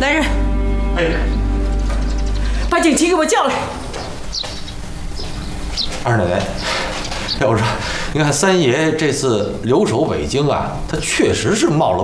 来人， 哎， 把警旗给我叫来。 二奶奶，要我说，你看三爷这次留守北京啊，他确实是冒了